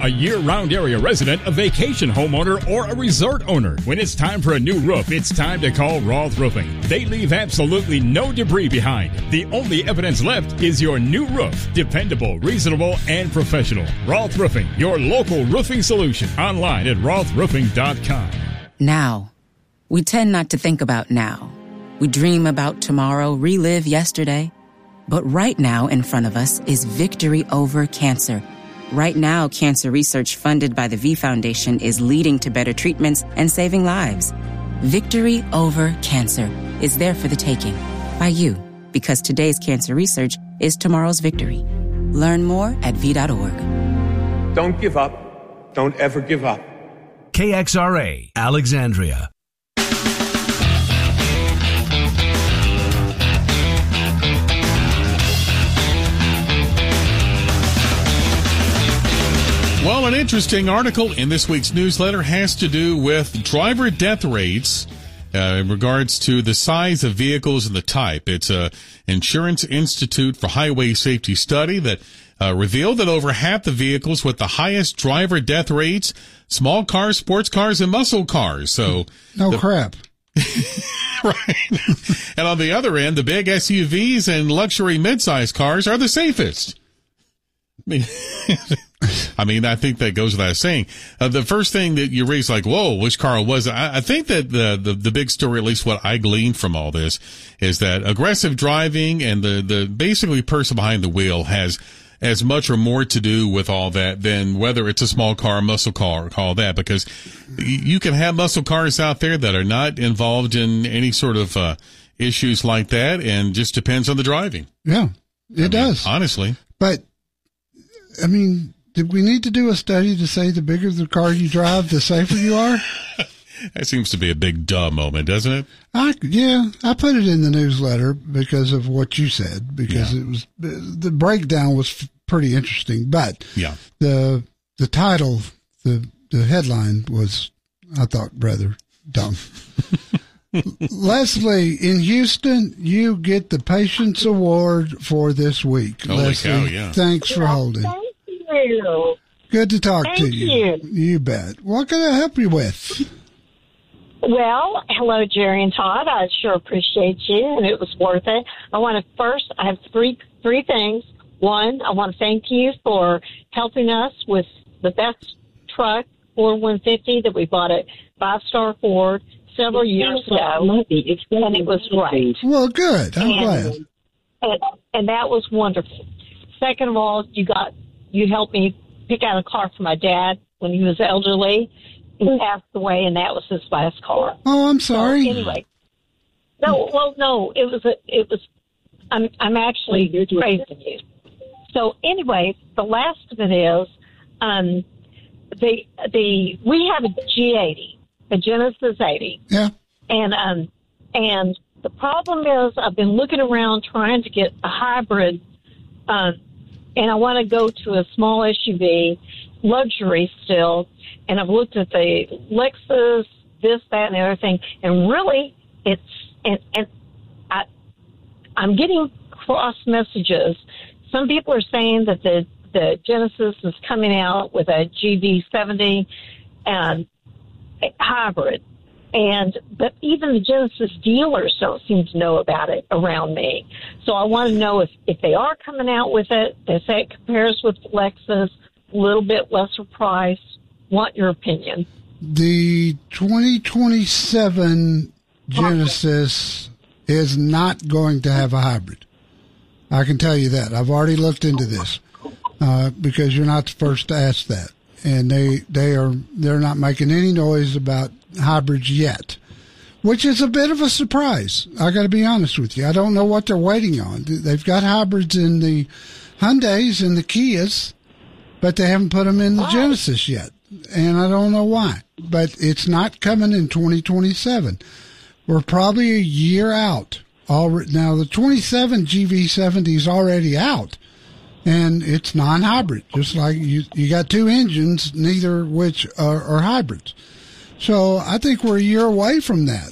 a year-round area resident, a vacation homeowner, or a resort owner. When it's time for a new roof, it's time to call Roth Roofing. They leave absolutely no debris behind. The only evidence left is your new roof. Dependable, reasonable, and professional. Roth Roofing, your local roofing solution. Online at rothroofing.com. Now. We tend not to think about now. We dream about tomorrow, relive yesterday. But right now in front of us is victory over cancer. Right now, cancer research funded by the V Foundation is leading to better treatments and saving lives. Victory over cancer is there for the taking by you, because today's cancer research is tomorrow's victory. Learn more at V.org. Don't give up. Don't ever give up. KXRA, Alexandria. Well, an interesting article in this week's newsletter has to do with driver death rates in regards to the size of vehicles and the type. It's a Insurance Institute for Highway Safety study that revealed that over half the vehicles with the highest driver death rates, small cars, sports cars, and muscle cars. So crap. Right. And on the other end, the big SUVs and luxury midsize cars are the safest. I mean, I think that goes without saying. The first thing that you raise, like, whoa, which car was it? I think that the big story, at least what I gleaned from all this, is that aggressive driving and the basically person behind the wheel has as much or more to do with all that than whether it's a small car, muscle car, all that, because you can have muscle cars out there that are not involved in any sort of issues like that, and just depends on the driving. Yeah, it does. Honestly. But, I mean, did we need to do a study to say the bigger the car you drive, the safer you are? That seems to be a big duh moment, doesn't it? I put it in the newsletter because of what you said, because it was, the breakdown was pretty interesting, but the title, the headline was, I thought, rather dumb. Leslie, in Houston, you get the Patience Award for this week. Holy Leslie, cow, yeah. Thanks for holding. Thank you. Good to talk to Thank you. You bet. What can I help you with? Well, hello, Jerry and Todd. I sure appreciate you, and it was worth it. I have three things. One, I want to thank you for helping us with the best truck, Ford 150, that we bought at 5-Star Ford several years ago, and it was great. Well, good. I'm glad. And that was wonderful. Second of all, you helped me pick out a car for my dad when he was elderly. He passed away, and that was his last car. Oh, I'm sorry. So anyway, no, it was. I'm actually praising you. So anyway, the last of it is, we have a G80, a Genesis 80. Yeah. And the problem is, I've been looking around trying to get a hybrid, and I want to go to a small SUV, luxury still. And I've looked at the Lexus, this, that, and the other thing, and really, I'm getting cross messages. Some people are saying that the Genesis is coming out with a GV70 and hybrid, but even the Genesis dealers don't seem to know about it around me. So I want to know if they are coming out with it. They say it compares with Lexus, a little bit lesser price. Want your opinion? The 2027 Genesis is not going to have a hybrid. I can tell you that. I've already looked into this because you're not the first to ask that, and they're not making any noise about hybrids yet, which is a bit of a surprise. I got to be honest with you. I don't know what they're waiting on. They've got hybrids in the Hyundais and the Kias, but they haven't put them in the Genesis yet. And I don't know why, but it's not coming in 2027. We're probably a year out. Now, the 27 GV70 is already out, and it's non-hybrid, just like you got two engines, neither of which are hybrids. So I think we're a year away from that.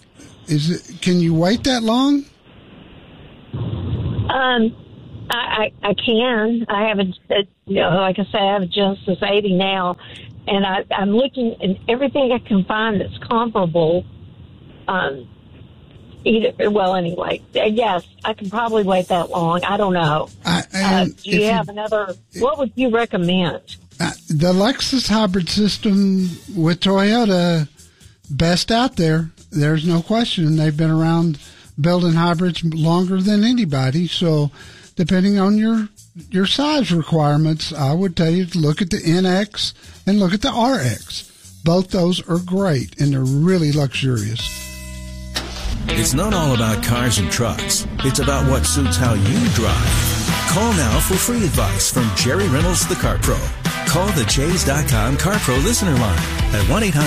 I can. I have like I said, I have a Genesis 80 now, and I'm looking at everything I can find that's comparable. Anyway, yes, I can probably wait that long. I don't know. Do you have another? What would you recommend? The Lexus hybrid system with Toyota, best out there. There's no question. They've been around building hybrids longer than anybody. So, depending on your size requirements, I would tell you to look at the NX and look at the RX. Both those are great, and they're really luxurious. It's not all about cars and trucks. It's about what suits how you drive. Call now for free advice from Jerry Reynolds, the Car Pro. Call the Chase.com Car Pro listener line at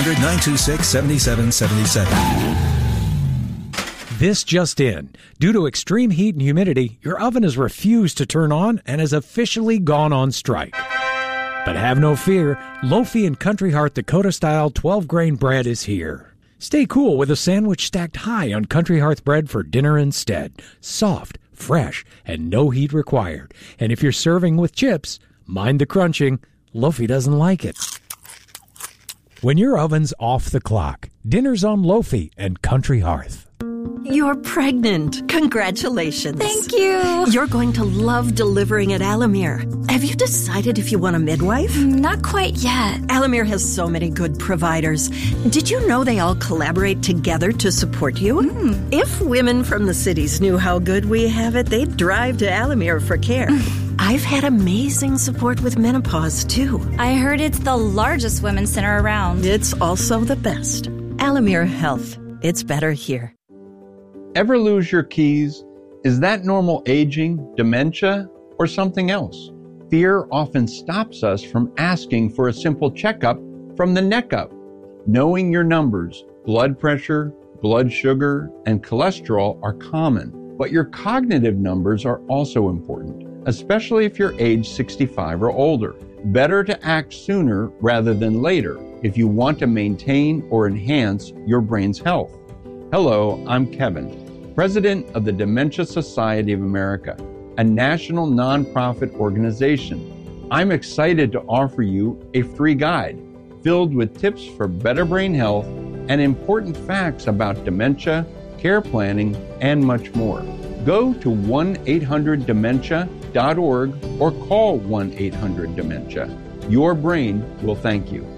1-800-926-7777. This just in. Due to extreme heat and humidity, your oven has refused to turn on and has officially gone on strike. But have no fear, Lofi and Country Hearth Dakota-style 12-grain bread is here. Stay cool with a sandwich stacked high on Country Hearth bread for dinner instead. Soft, fresh, and no heat required. And if you're serving with chips, mind the crunching. Lofi doesn't like it. When your oven's off the clock, dinner's on Lofi and Country Hearth. You're pregnant. Congratulations. Thank you. You're going to love delivering at Alamere. Have you decided if you want a midwife? Not quite yet. Alamere has so many good providers. Did you know they all collaborate together to support you? If women from the cities knew how good we have it, they'd drive to Alamere for care. I've had amazing support with menopause, too. I heard it's the largest women's center around. It's also the best. Alamere Health. It's better here. Ever lose your keys? Is that normal aging, dementia, or something else? Fear often stops us from asking for a simple checkup from the neck up. Knowing your numbers, blood pressure, blood sugar, and cholesterol are common, but your cognitive numbers are also important, especially if you're age 65 or older. Better to act sooner rather than later if you want to maintain or enhance your brain's health. Hello, I'm Kevin, President of the Dementia Society of America, a national nonprofit organization. I'm excited to offer you a free guide filled with tips for better brain health and important facts about dementia, care planning, and much more. Go to 1-800-DEMENTIA.org or call 1-800-DEMENTIA. Your brain will thank you.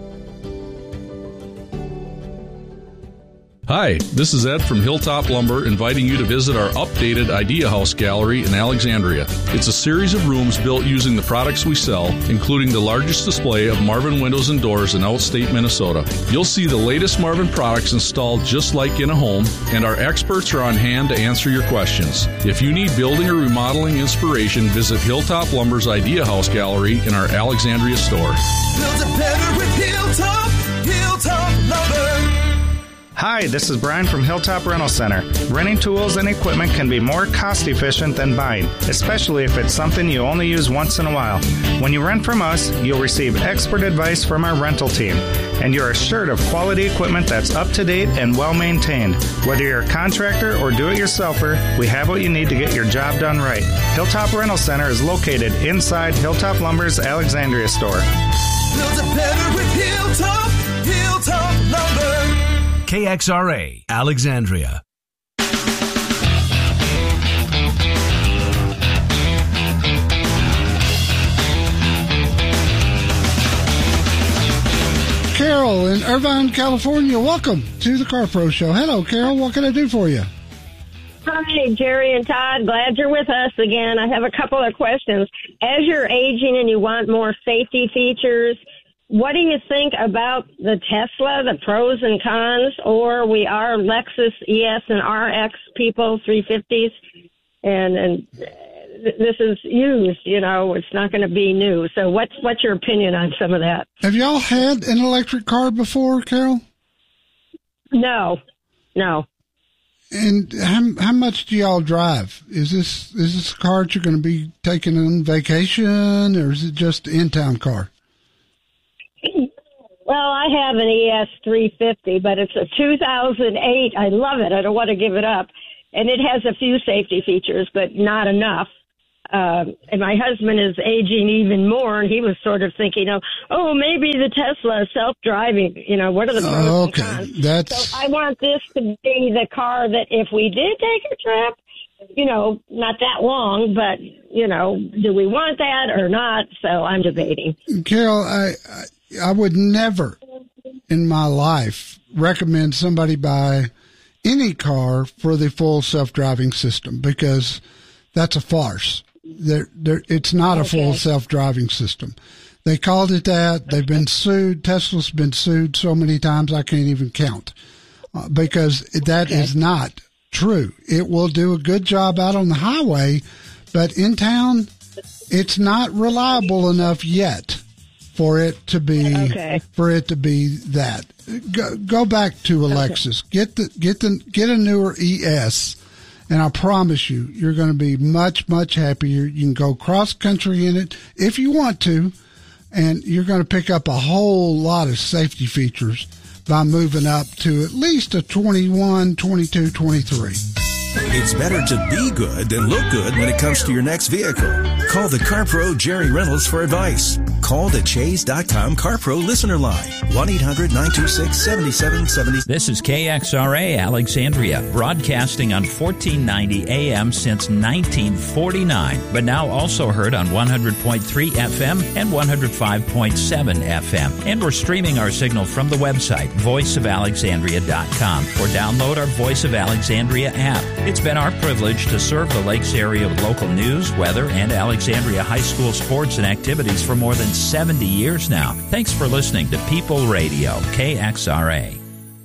Hi, this is Ed from Hilltop Lumber inviting you to visit our updated Idea House Gallery in Alexandria. It's a series of rooms built using the products we sell, including the largest display of Marvin windows and doors in outstate Minnesota. You'll see the latest Marvin products installed just like in a home, and our experts are on hand to answer your questions. If you need building or remodeling inspiration, visit Hilltop Lumber's Idea House Gallery in our Alexandria store. Build it better with Hilltop Lumber. Hi, this is Brian from Hilltop Rental Center. Renting tools and equipment can be more cost efficient than buying, especially if it's something you only use once in a while. When you rent from us, you'll receive expert advice from our rental team, and you're assured of quality equipment that's up to date and well maintained. Whether you're a contractor or do-it-yourselfer, we have what you need to get your job done right. Hilltop Rental Center is located inside Hilltop Lumber's Alexandria store. Build it better with Hilltop Lumber. KXRA, Alexandria. Carol in Irvine, California, welcome to the Car Pro Show. Hello, Carol. What can I do for you? Hi, Jerry and Todd. Glad you're with us again. I have a couple of questions. As you're aging and you want more safety features, what do you think about the Tesla, the pros and cons, or we are Lexus ES and RX people, 350s, and this is used, it's not going to be new. So what's your opinion on some of that? Have y'all had an electric car before, Carol? No. And how much do y'all drive? Is this a car that you're going to be taking on vacation, or is it just an in-town car? Well, I have an ES 350, but it's a 2008. I love it. I don't want to give it up. And it has a few safety features, but not enough. and my husband is aging even more, and he was sort of thinking, oh, maybe the Tesla is self-driving. What are the pros and cons? So I want this to be the car that if we did take a trip, not that long, but, do we want that or not? So I'm debating. Carol, I would never in my life recommend somebody buy any car for the full self-driving system, because that's a farce. It's not a full self-driving system. They called it that. They've been sued. Tesla's been sued so many times I can't even count, because that is not true. It will do a good job out on the highway, but in town, it's not reliable enough yet for it to be that. Go back to a Lexus. Get a newer ES, and I promise you're going to be much, much happier. You can go cross country in it if you want to, and you're going to pick up a whole lot of safety features by moving up to at least a 21, 22, 23. It's better to be good than look good when it comes to your next vehicle. Call the CarPro Jerry Reynolds for advice. Call the Chase.com CarPro listener line, 1-800-926-7770. This is KXRA Alexandria, broadcasting on 1490 AM since 1949, but now also heard on 100.3 FM and 105.7 FM. And we're streaming our signal from the website, voiceofalexandria.com, or download our Voice of Alexandria app. It's been our privilege to serve the Lakes area with local news, weather, and Alexandria High School sports and activities for more than 70 years now. Thanks for listening to People Radio, KXRA.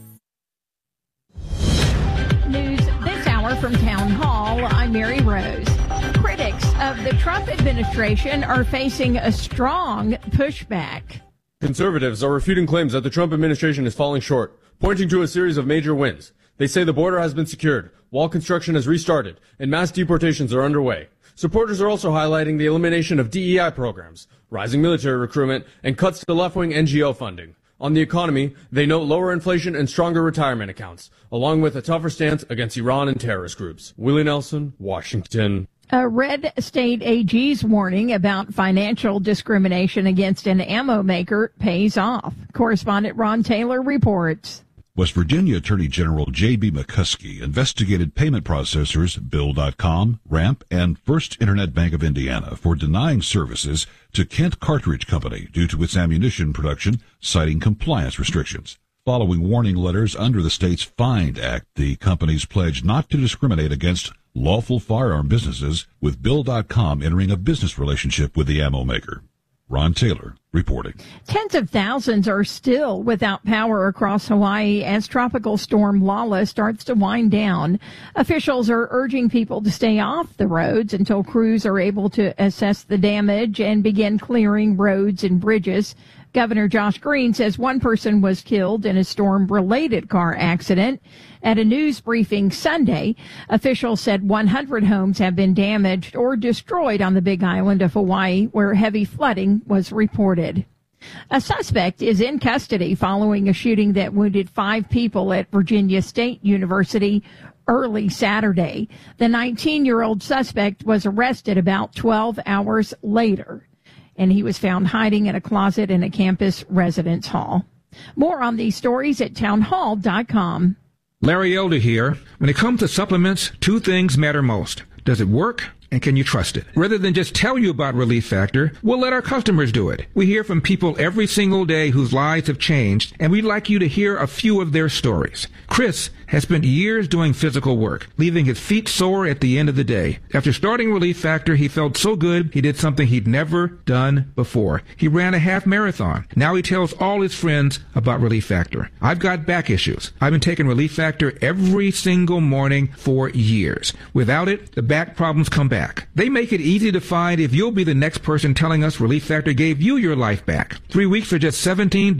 News this hour from Town Hall. I'm Mary Rose. Critics of the Trump administration are facing a strong pushback. Conservatives are refuting claims that the Trump administration is falling short, pointing to a series of major wins. They say the border has been secured, wall construction has restarted, and mass deportations are underway. Supporters are also highlighting the elimination of DEI programs, rising military recruitment, and cuts to left-wing NGO funding. On the economy, they note lower inflation and stronger retirement accounts, along with a tougher stance against Iran and terrorist groups. Willie Nelson, Washington. A red state AG's warning about financial discrimination against an ammo maker pays off. Correspondent Ron Taylor reports. West Virginia Attorney General J.B. McCuskey investigated payment processors Bill.com, Ramp, and First Internet Bank of Indiana for denying services to Kent Cartridge Company due to its ammunition production, citing compliance restrictions. Following warning letters under the state's FIND Act, the companies pledged not to discriminate against lawful firearm businesses, with Bill.com entering a business relationship with the ammo maker. Ron Taylor reporting. Tens of thousands are still without power across Hawaii as Tropical Storm Lala starts to wind down. Officials are urging people to stay off the roads until crews are able to assess the damage and begin clearing roads and bridges. Governor Josh Green says one person was killed in a storm-related car accident. At a news briefing Sunday, officials said 100 homes have been damaged or destroyed on the Big Island of Hawaii, where heavy flooding was reported. A suspect is in custody following a shooting that wounded 5 people at Virginia State University early Saturday. The 19-year-old suspect was arrested about 12 hours later, and he was found hiding in a closet in a campus residence hall. More on these stories at townhall.com. Larry Elder here. When it comes to supplements, 2 things matter most. Does it work? And can you trust it? Rather than just tell you about Relief Factor, we'll let our customers do it. We hear from people every single day whose lives have changed, and we'd like you to hear a few of their stories. Chris has spent years doing physical work, leaving his feet sore at the end of the day. After starting Relief Factor, he felt so good he did something he'd never done before. He ran a half marathon. Now he tells all his friends about Relief Factor. I've got back issues. I've been taking Relief Factor every single morning for years. Without it, the back problems come back. They make it easy to find if you'll be the next person telling us Relief Factor gave you your life back. 3 weeks for just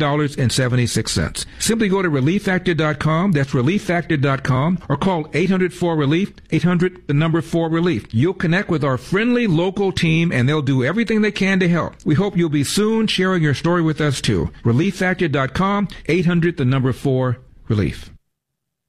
$17.76. Simply go to ReliefFactor.com. That's ReliefFactor.com, or call 800-4RELIEF, 800-4RELIEF. You'll connect with our friendly local team, and they'll do everything they can to help. We hope you'll be soon sharing your story with us, too. ReliefFactor.com, 800-4RELIEF.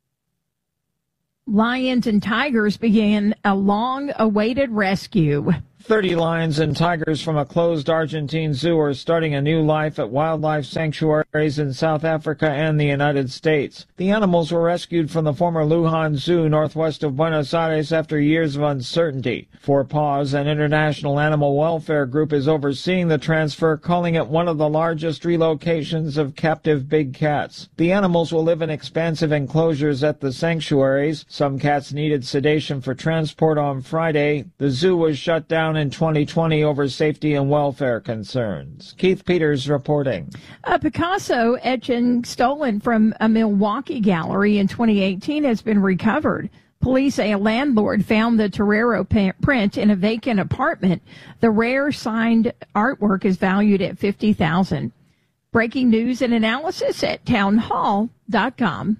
Lions and tigers began a long-awaited rescue. 30 lions and tigers from a closed Argentine zoo are starting a new life at wildlife sanctuaries in South Africa and the United States. The animals were rescued from the former Lujan Zoo northwest of Buenos Aires after years of uncertainty. Four Paws, an international animal welfare group, is overseeing the transfer, calling it one of the largest relocations of captive big cats. The animals will live in expansive enclosures at the sanctuaries. Some cats needed sedation for transport on Friday. The zoo was shut down in 2020 over safety and welfare concerns. Keith Peters reporting. A Picasso etching stolen from a Milwaukee gallery in 2018 has been recovered. Police say a landlord found the Torero print in a vacant apartment. The rare signed artwork is valued at $50,000. Breaking news and analysis at townhall.com.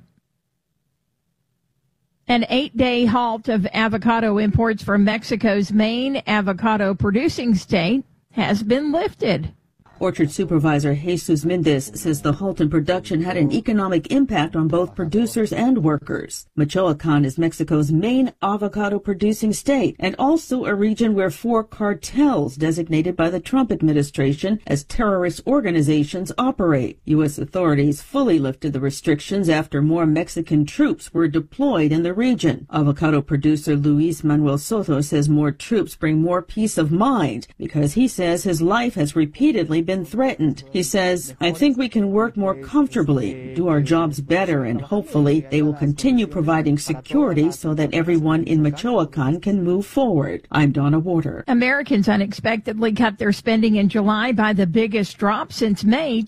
An 8-day halt of avocado imports from Mexico's main avocado producing state has been lifted. Orchard Supervisor Jesus Mendez says the halt in production had an economic impact on both producers and workers. Michoacan is Mexico's main avocado-producing state and also a region where 4 cartels designated by the Trump administration as terrorist organizations operate. U.S. authorities fully lifted the restrictions after more Mexican troops were deployed in the region. Avocado producer Luis Manuel Soto says more troops bring more peace of mind because he says his life has repeatedly been threatened. He says, I think we can work more comfortably, do our jobs better, and hopefully they will continue providing security so that everyone in Michoacan can move forward. I'm Donna Warder. Americans unexpectedly cut their spending in July by the biggest drop since May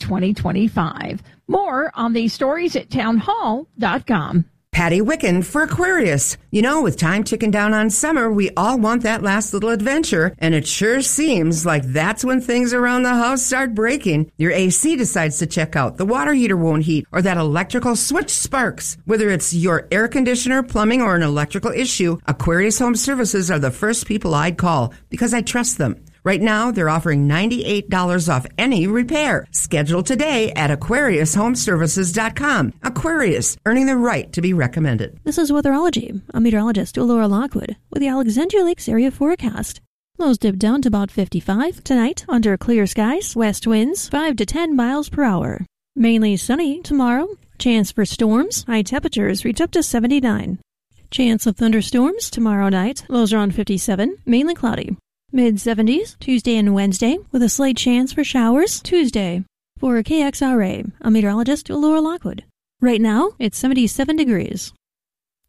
2025. More on these stories at townhall.com. Patty Wicken for Aquarius. You know, with time ticking down on summer, we all want that last little adventure, and it sure seems like that's when things around the house start breaking. Your AC decides to check out, the water heater won't heat, or that electrical switch sparks. Whether it's your air conditioner, plumbing, or an electrical issue, Aquarius Home Services are the first people I'd call because I trust them. Right now, they're offering $98 off any repair. Schedule today at AquariusHomeservices.com. Aquarius, earning the right to be recommended. This is Weatherology. I'm meteorologist Laura Lockwood with the Alexandria Lakes area forecast. Lows dip down to about 55 tonight under clear skies, west winds 5 to 10 miles per hour. Mainly sunny tomorrow. Chance for storms, high temperatures reach up to 79. Chance of thunderstorms tomorrow night, lows around 57, mainly cloudy. Mid-70s, Tuesday and Wednesday, with a slight chance for showers Tuesday. For KXRA, I'm meteorologist Laura Lockwood. Right now, it's 77 degrees.